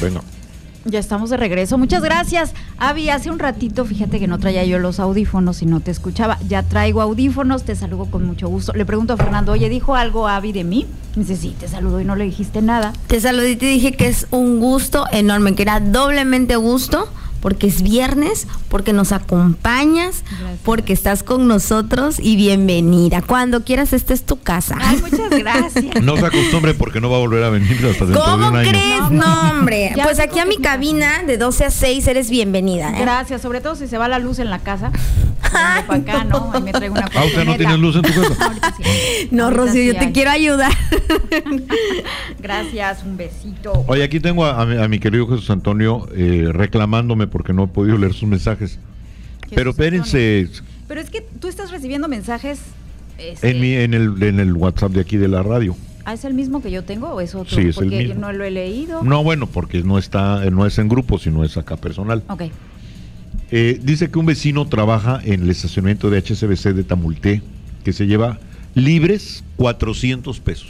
Venga. Ya estamos de regreso. Muchas gracias. Avi, hace un ratito, fíjate que no traía yo los audífonos y no te escuchaba. Ya traigo audífonos, te saludo con mucho gusto. Le pregunto a Fernando, oye, ¿dijo algo Avi de mí? Me dice, sí, te saludo y no le dijiste nada. Te saludé y te dije que es un gusto enorme, que era doblemente gusto, porque es viernes, porque nos acompañas, Gracias. porque estás con nosotros y bienvenida. Cuando quieras, esta es tu casa. Ay, muchas gracias. No se acostumbre porque no va a volver a venir hasta dentro de ¿Cómo un año. crees? No, hombre. Ya Pues sé aquí a mi cómo- cabina de 12 a 6 eres bienvenida. Gracias, sobre todo si se va la luz en la casa. Vengo para acá, ¿no? Ahí me traigo una Ah, ¿usted no colchoneta. tienes luz en tu casa? Ahorita sí. No, Ahorita Rocío, sí yo te hay. quiero ayudar. Gracias, un besito. Oye, aquí tengo a mi querido Jesús Antonio reclamándome porque no he podido leer sus mensajes. Pero espérense, Pero es que tú estás recibiendo mensajes. en el WhatsApp de aquí de la radio. ¿Es el mismo que yo tengo o es otro? Sí, es el Porque mismo. no lo he leído. No, bueno, porque no es en grupo, sino es acá personal. Ok. Dice que un vecino trabaja en el estacionamiento de HSBC de Tamulté, que se lleva libres 400 pesos.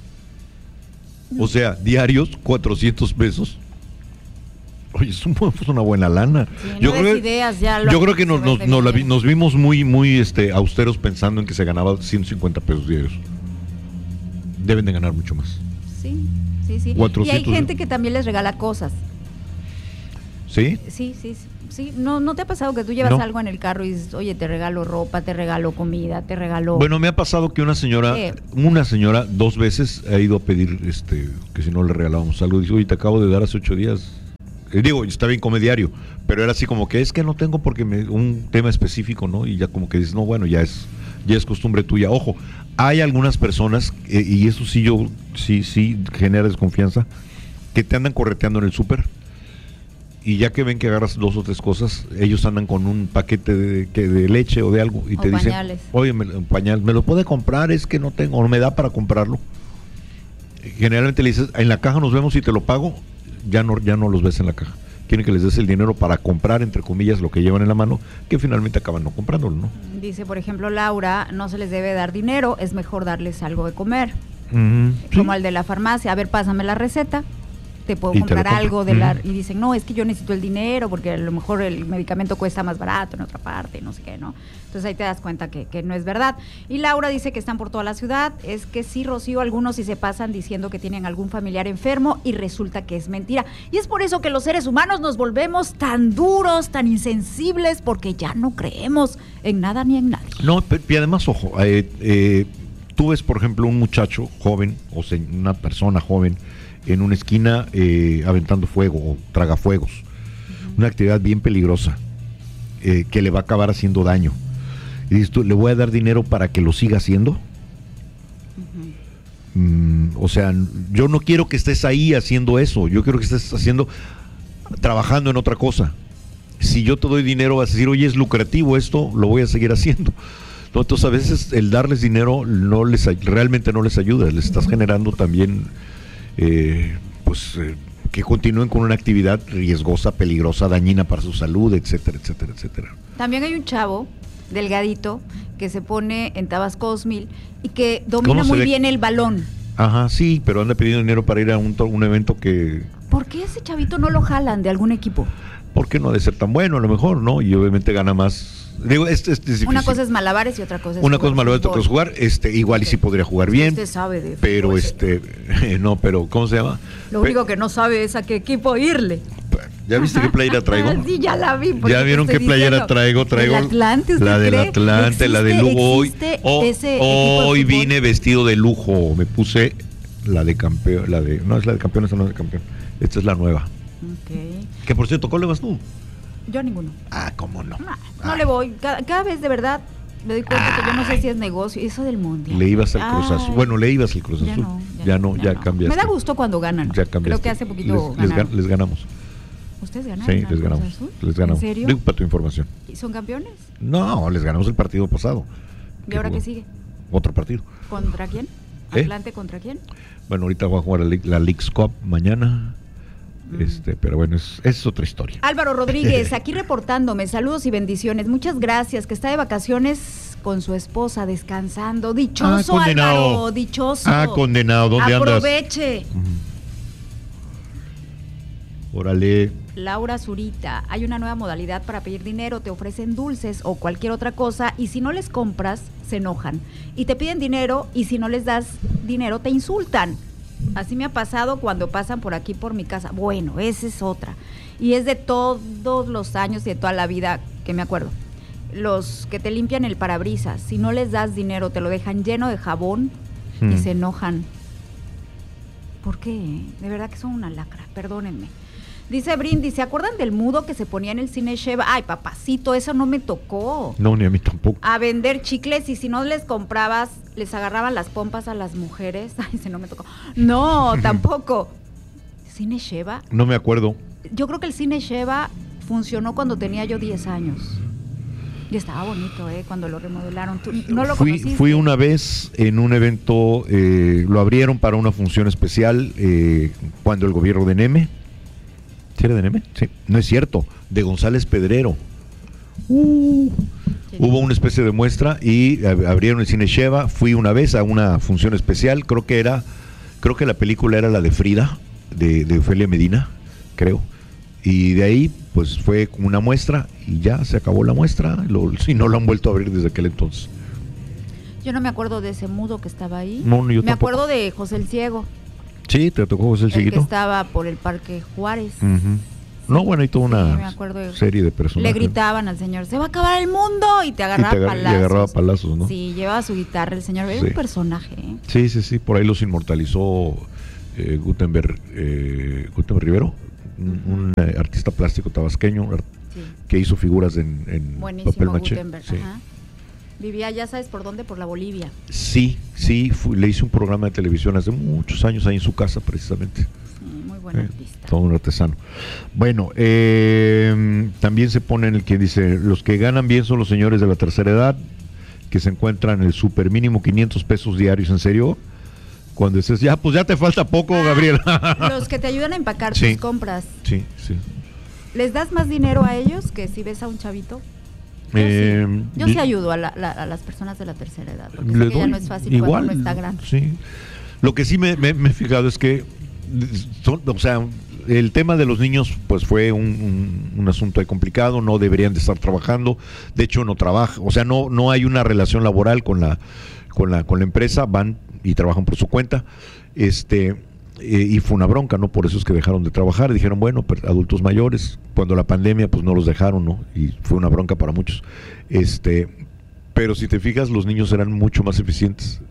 O sea, diarios 400 pesos. Oye, es una buena lana. Sí, no des ideas, ya lo- yo creo que se vende bien. nos vimos muy austeros pensando en que se ganaba 150 pesos diarios. Deben de ganar mucho más. Sí. Y 400, hay gente que también les regala cosas. ¿Sí? Sí. ¿No te ha pasado que tú llevas No. algo en el carro y dices, oye, te regalo ropa, te regalo comida, te regalo... Bueno, me ha pasado que una señora 2 veces ha ido a pedir que si no le regalábamos algo. Dice, oye, te acabo de dar hace 8 días. Digo, está bien, come diario, pero era así como que es que no tengo porque un tema específico, ¿no? Y ya como que dices, no, bueno, ya es costumbre tuya. Ojo, hay algunas personas, y eso sí genera desconfianza, que te andan correteando en el súper, y ya que ven que agarras 2 o 3 cosas, ellos andan con un paquete de leche o de algo, y O te dicen, pañales. oye, un pañal, ¿me lo puede comprar? Es que no tengo, o no me da para comprarlo. Generalmente le dices, en la caja nos vemos y te lo pago. Ya no los ves en la caja. Quieren que les des el dinero para comprar, entre comillas, lo que llevan en la mano, que finalmente acaban no comprándolo, ¿no? Dice, por ejemplo, Laura, no se les debe dar dinero, es mejor darles algo de comer. Sí. Como al de la farmacia, a ver, pásame la receta, te puedo Y te comprar lo compro. algo de la... Y dicen, no, es que yo necesito el dinero porque a lo mejor el medicamento cuesta más barato en otra parte, no sé qué, ¿no? Entonces ahí te das cuenta que no es verdad. Y Laura dice que están por toda la ciudad. Es que sí, Rocío, algunos sí se pasan diciendo que tienen algún familiar enfermo y resulta que es mentira. Y es por eso que los seres humanos nos volvemos tan duros, tan insensibles, porque ya no creemos en nada ni en nadie. No, y además, ojo, tú ves, por ejemplo, un muchacho joven, o sea, una persona joven, en una esquina aventando fuego o tragafuegos. Una actividad bien peligrosa que le va a acabar haciendo daño. Y dices tú, ¿le voy a dar dinero para que lo siga haciendo? O sea, yo no quiero que estés ahí haciendo eso, yo quiero que estés trabajando en otra cosa. Si yo te doy dinero vas a decir, oye, es lucrativo esto, lo voy a seguir haciendo. No, entonces a veces el darles dinero realmente no les ayuda, les estás generando también que continúen con una actividad riesgosa, peligrosa, dañina para su salud, etcétera, etcétera, etcétera. También hay un chavo delgadito que se pone en Tabasco 2000 y que domina muy bien el balón. Ajá, sí, pero anda pidiendo dinero para ir a un evento que... ¿Por qué ese chavito no lo jalan de algún equipo? Porque no ha de ser tan bueno a lo mejor, ¿no? Y obviamente gana más. Digo, es difícil. Una cosa es malabares y otra cosa es malabares, otra cosa es jugar. Igual y sí podría jugar bien. Usted sabe de pero fútbol. no, pero ¿cómo se llama? Lo único que no sabe es a qué equipo irle. ¿Ya viste qué playera traigo? Sí, ya la vi. ¿Ya vieron qué playera traigo? ¿El Atlante, usted la del cree? Atlante, la de lujo. Hoy vine vine vestido de lujo. Me puse la de campeón, no es la de campeón, esa no es de campeón. Esta es la nueva. Okay. Que por cierto, ¿cuál le vas tú? Yo a ninguno. Ah, ¿cómo no? No le voy. Cada vez de verdad me doy cuenta que yo no sé si es negocio. Eso del mundial. Le ibas al Cruz Azul. Bueno, le ibas al Cruz Azul. Ya cambiaste. Me da gusto cuando ganan. Ya cambiaste. Creo que hace poquito ganaron. Les ganamos. ¿Ustedes ganaron? Sí, les ganamos. Les ganamos. ¿En serio? Digo para tu información. ¿Y son campeones? No, les ganamos el partido pasado. ¿Y ahora qué sigue? Otro partido. ¿Contra quién? ¿Atlante contra quién? Bueno, ahorita voy a jugar la Leagues Cup mañana. Pero bueno, es otra historia. Álvaro Rodríguez, aquí reportándome, saludos y bendiciones, muchas gracias, que está de vacaciones con su esposa descansando, dichoso Álvaro, dichoso. Condenado, ¿dónde andas? Aproveche. Órale. Laura Zurita, hay una nueva modalidad para pedir dinero, te ofrecen dulces o cualquier otra cosa y si no les compras, se enojan. Y te piden dinero y si no les das dinero, te insultan. Así me ha pasado cuando pasan por aquí por mi casa. Bueno, esa es otra. Y es de todos los años y de toda la vida que me acuerdo. Los que te limpian el parabrisas, si no les das dinero, te lo dejan lleno de jabón y se enojan. ¿Por qué? De verdad que son una lacra, perdónenme. Dice Brindis, ¿se acuerdan del mudo que se ponía en el cine Sheva? Ay, papacito, eso no me tocó. No, ni a mí tampoco. A vender chicles y si no les comprabas, les agarraban las pompas a las mujeres. Ay, ese no me tocó. No, tampoco. ¿Cine Sheva? No me acuerdo. Yo creo que el cine Sheva funcionó cuando tenía yo 10 años. Y estaba bonito, cuando lo remodelaron. ¿Tú no lo conociste? Fui una vez en un evento, lo abrieron para una función especial cuando el gobierno de Neme. ¿Sí era de Neme? Sí. No es cierto, de González Pedrero. Hubo una especie de muestra y abrieron el cine Sheva. Fui una vez a una función especial, creo que la película era la de Frida, de Ofelia Medina, creo. Y de ahí, pues fue una muestra y ya se acabó la muestra. Si no lo han vuelto a abrir desde aquel entonces. Yo no me acuerdo de ese mudo que estaba ahí. No, yo me tampoco. acuerdo de José el Ciego. Sí, te tocó José el Cieguito. Que estaba por el Parque Juárez. Uh-huh. No, bueno, hay toda una serie de personajes. Le gritaban al señor, se va a acabar el mundo, y te agarraba palazos. Y agarraba palazos, ¿no? Sí, llevaba su guitarra el señor, era un personaje. Sí, por ahí los inmortalizó Gutenberg Rivero, un artista plástico tabasqueño que hizo figuras en papel maché. Gutenberg, sí. Ajá. Vivía, ya sabes por dónde, por la Bolivia. Sí, le hice un programa de televisión hace muchos años ahí en su casa precisamente. Muy buen artista. Todo un artesano. Bueno, también se pone en el que dice, los que ganan bien son los señores de la tercera edad, que se encuentran el super mínimo 500 pesos diarios, ¿en serio? Cuando dices, ya te falta poco, Gabriela. Los que te ayudan a empacar tus compras. Sí. ¿Les das más dinero a ellos que si ves a un chavito? Yo sí ayudo a las personas de la tercera edad, porque sé que ya no es fácil igual, cuando uno está grande. Sí. Lo que sí me he fijado es que el tema de los niños pues fue un asunto ahí complicado, no deberían de estar trabajando, de hecho no trabajan, no hay una relación laboral con la empresa, van y trabajan por su cuenta, y fue una bronca, ¿no? Por eso es que dejaron de trabajar, dijeron, bueno, pues, adultos mayores, cuando la pandemia pues no los dejaron, ¿no? Y fue una bronca para muchos. Pero si te fijas, los niños eran mucho más eficientes.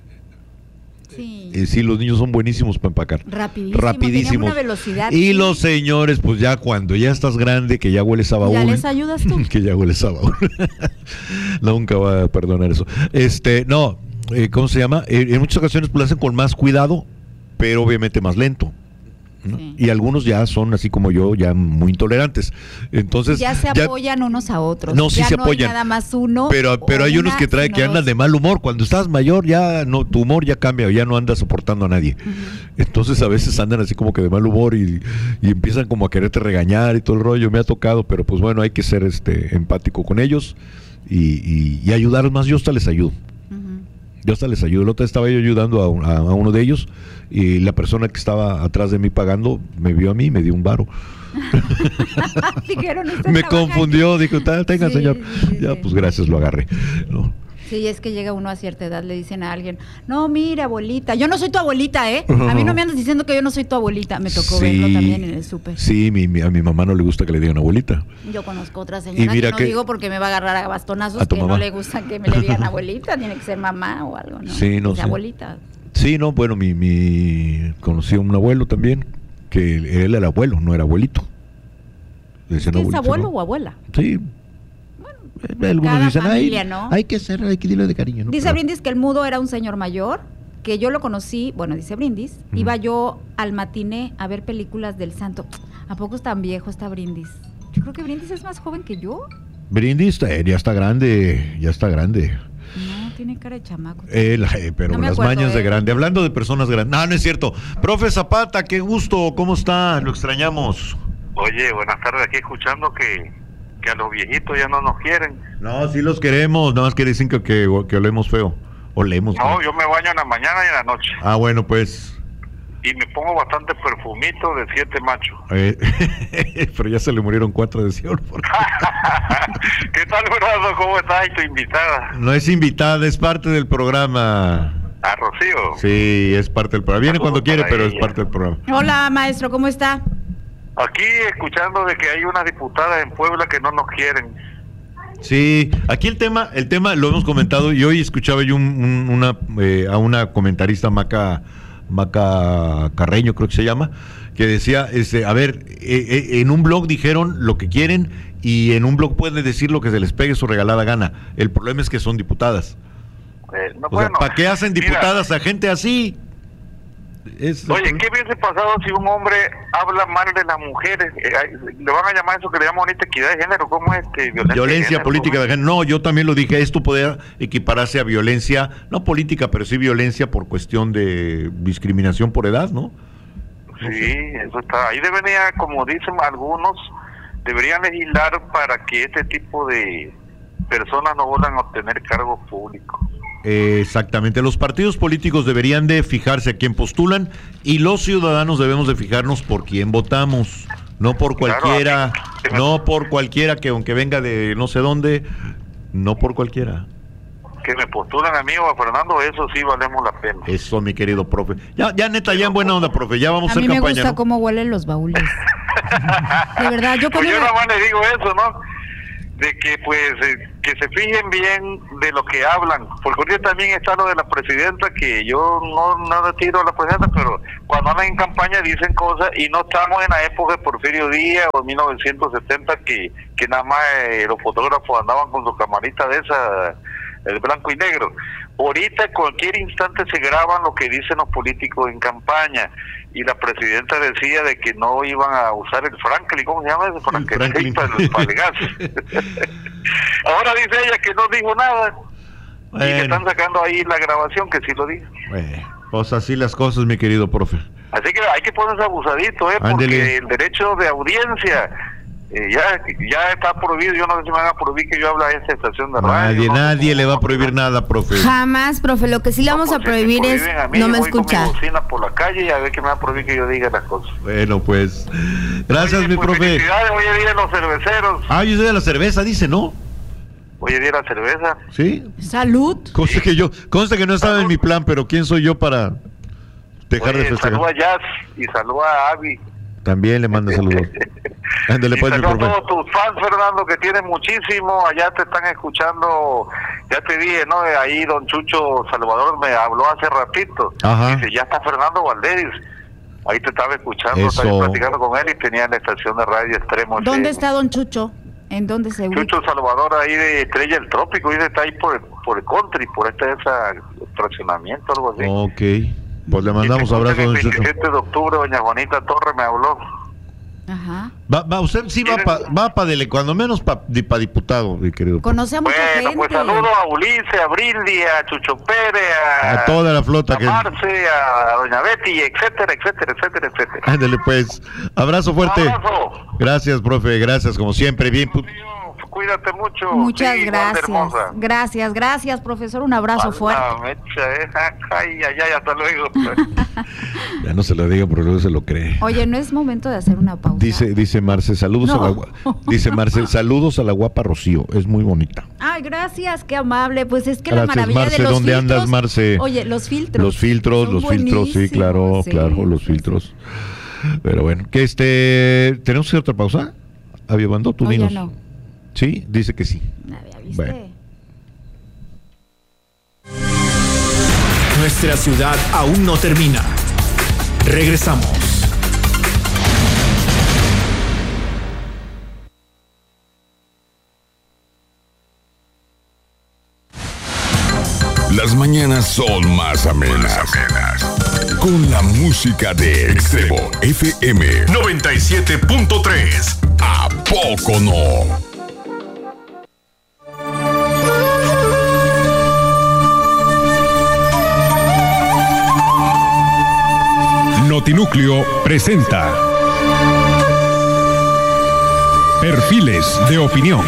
Sí, los niños son buenísimos para empacar. Rapidísimos. Una velocidad. Y los señores, pues ya cuando ya estás grande, que ya hueles a baúl. ¿Ya les ayudas tú? Que ya hueles a baúl. Nunca va a perdonar eso. ¿Cómo se llama? En muchas ocasiones pues lo hacen con más cuidado, pero obviamente más lento, ¿no? Sí. Y algunos ya son así como yo, ya muy intolerantes. Entonces ya se apoyan unos a otros. No, sí ya se no apoyan. Hay nada más uno. Pero hay unos que andan de mal humor. Cuando estás mayor ya no, tu humor ya cambia, ya no andas soportando a nadie. Uh-huh. Entonces a veces andan así como que de mal humor y empiezan como a quererte regañar y todo el rollo. Me ha tocado, pero pues bueno, hay que ser empático con ellos y ayudarlos más. Yo hasta les ayudo. Yo hasta les ayudo. El otro día estaba yo ayudando a uno de ellos y la persona que estaba atrás de mí pagando me vio a mí y me dio un varo. Me confundió, dijo, tenga, señor. Pues gracias, lo agarré, ¿no? Sí, es que llega uno a cierta edad, le dicen a alguien, no, mire, abuelita, yo no soy tu abuelita, ¿eh? A mí no me andas diciendo que yo no soy tu abuelita. Me tocó verlo también en el súper. Sí, a mi mamá no le gusta que le digan abuelita. Yo conozco otra señora que no digo porque me va a agarrar a bastonazos, que mamá no le gusta que me le digan abuelita, tiene que ser mamá o algo, ¿no? Sí, no sé. Abuelita. Sí, no, bueno, conocí a un abuelo también, que él era abuelo, no era abuelito. ¿Es abuelo o abuela? Sí. Algunos dicen, familia, ¿no? hay que decirle de cariño, ¿no? Dice Brindis que el mudo era un señor mayor, que yo lo conocí, dice Brindis, iba yo al matiné a ver películas del santo. ¿A poco es tan viejo está Brindis? Yo creo que Brindis es más joven que yo. Brindis ya está grande. No, tiene cara de chamaco. Pero no las mañas de grande. Hablando de personas grandes. No es cierto. Profe Zapata, qué gusto, ¿cómo está? Lo extrañamos. Oye, buenas tardes, aquí escuchando que a los viejitos ya no nos quieren. No, sí los queremos, nada más que dicen que olemos feo. Olemos. No, yo me baño en la mañana y en la noche. Ah, bueno, pues. y me pongo bastante perfumito de 7 machos. Pero ya se le murieron 4 de Sion. ¿Qué tal, Fernando? ¿Cómo estás? ¿Y tu invitada? No es invitada, es parte del programa. ¿A Rocío? Sí, es parte del programa. Viene cuando quiere, pero es parte del programa. Hola, maestro, ¿cómo está? Aquí escuchando de que hay unas diputadas en Puebla que no nos quieren. Sí, aquí el tema lo hemos comentado y hoy escuchaba yo a una comentarista, Maca Carreño creo que se llama, que decía, a ver, en un blog dijeron lo que quieren y en un blog pueden decir lo que se les pegue su regalada gana. El problema es que son diputadas. ¿Para qué hacen diputadas a gente así? Oye, ¿qué hubiese pasado si un hombre habla mal de las mujeres? Le van a llamar eso que le llaman ahorita equidad de género. ¿Cómo es que violencia política de género? No, yo también lo dije, esto podría equipararse a violencia, no política, pero sí violencia por cuestión de discriminación por edad, ¿no? Sí, eso está. Ahí debería, como dicen algunos, deberían legislar para que este tipo de personas no vuelvan a obtener cargos públicos. Exactamente, los partidos políticos deberían de fijarse a quién postulan y los ciudadanos debemos de fijarnos por quién votamos, no por cualquiera, no por cualquiera que aunque venga de no sé dónde, no por cualquiera. Que me postulan a mí o a Fernando, eso sí valemos la pena. Eso, mi querido profe. Ya neta, ya en buena onda, profe, ya vamos a hacer campaña. A mí me gusta, ¿no? Cómo huelen los baúles. De verdad, yo nada más le digo eso, ¿no? De que que se fijen bien de lo que hablan, porque ahorita también está lo de la presidenta, que yo no retiro a la presidenta, pero cuando andan en campaña dicen cosas y no estamos en la época de Porfirio Díaz o 1970 que nada más los fotógrafos andaban con su camarita de esa, el blanco y negro. Ahorita en cualquier instante se graban lo que dicen los políticos en campaña. Y la presidenta decía de que no iban a usar el Franklin, ¿cómo se llama ese? Franklin para el gas. Ahora dice ella que no dijo nada. Bueno. Y que están sacando ahí la grabación que sí lo dijo. Pues así las cosas, mi querido profe. Así que hay que ponerse abusadito, porque el derecho de audiencia ya está prohibido. Yo no sé si me van a prohibir que yo hable a esta estación de radio. Nadie le va a prohibir nada, profe. Jamás, profe. Lo que sí le vamos a prohibir es no me escuchar. Por la calle y a ver que me va a prohibir que yo diga las cosas. Bueno, pues gracias, mi profe. Felicidades, hoy es día de los cerveceros. Hoy es día de la cerveza, dice, ¿no? Hoy es día de la cerveza. Sí. Salud. Conste que no estaba en mi plan, pero ¿quién soy yo para dejar de festejar? Saluda a Jazz y saluda a Abby. También le mando saludos. Ándale, pues, mi profe. A todos tus fans, Fernando, que tienen muchísimo, allá te están escuchando. Ya te dije, ¿no? Ahí don Chucho Salvador me habló hace ratito. Ajá. Dice, ya está Fernando Valdés. Ahí te estaba escuchando, estaba platicando con él y tenía la estación de radio Extremo. ¿Dónde está don Chucho? ¿En dónde se ubica? Chucho Salvador, ahí de Estrella del Trópico, dice, está ahí por el country, por ese fraccionamiento, algo así. Ok. Pues le mandamos abrazo. El 27 de octubre, doña Juanita Torres me habló. Ajá. Usted sí va para cuando menos para diputado, mi querido. Conoce a mucha gente. Pues saludo a Ulises, a Brildi, a Chucho Pérez, a toda la flota, a Marce, a doña Betty, etcétera. Ándale, pues, abrazo fuerte. Abrazo. Gracias, profe, gracias, como siempre, bien. Cuídate mucho. Muchas gracias. Gracias, profesor. Un abrazo fuerte. Ay, hasta luego. Ya no se lo diga porque luego se lo cree. Oye, no es momento de hacer una pausa. Dice Marce, saludos saludos a la guapa Rocío, es muy bonita. Ay, gracias, qué amable. Pues es que gracias, la maravilla Marce, de los ¿dónde filtros. Andas, Marce? Oye, los filtros. Los filtros, sí, claro, los filtros. Pero bueno, que ¿tenemos que hacer otra pausa? ¿Había mandado tú dinos? Ya no. Sí, dice que sí. ¿Viste? Bueno. Nuestra ciudad aún no termina. Regresamos. Las mañanas son más amenas. Con la música de Extremo FM 97.3. ¿A poco no? Notinúcleo presenta Perfiles de Opinión.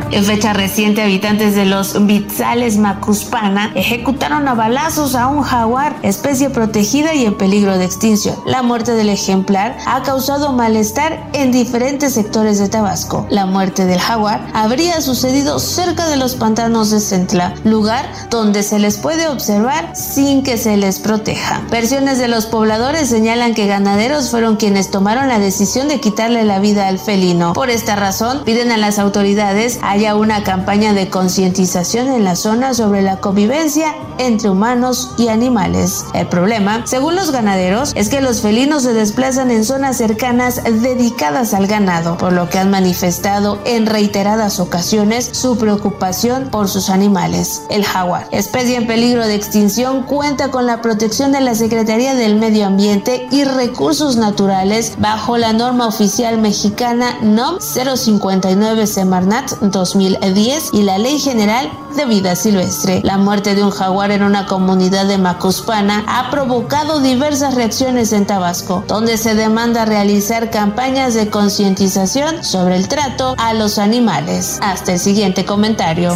En fecha reciente, habitantes de los Vitzales Macuspana ejecutaron a balazos a un jaguar, especie protegida y en peligro de extinción. La muerte del ejemplar ha causado malestar en diferentes sectores de Tabasco. La muerte del jaguar habría sucedido cerca de los pantanos de Centla, lugar donde se les puede observar sin que se les proteja. Versiones de los pobladores señalan que ganaderos fueron quienes tomaron la decisión de quitarle la vida al felino. Por esta razón, piden a las autoridades haya una campaña de concientización en la zona sobre la convivencia entre humanos y animales. El problema, según los ganaderos, es que los felinos se desplazan en zonas cercanas dedicadas al ganado, por lo que han manifestado en reiteradas ocasiones su preocupación por sus animales. El jaguar, especie en peligro de extinción, cuenta con la protección de la Secretaría del Medio Ambiente y Recursos Naturales bajo la norma oficial mexicana NOM 059 Semarnat 2010 y la Ley General de Vida Silvestre. La muerte de un jaguar en una comunidad de Macuspana ha provocado diversas reacciones en Tabasco, donde se demanda realizar campañas de concientización sobre el trato a los animales. Hasta el siguiente comentario.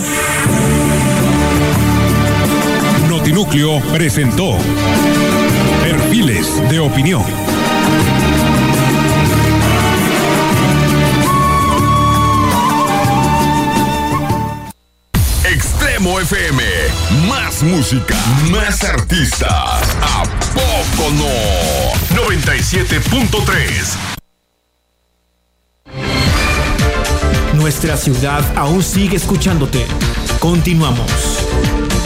Notinúcleo presentó Perfiles de Opinión. Extremo FM, más música, más artistas. ¿A poco no? 97.3. Nuestra ciudad aún sigue escuchándote. Continuamos.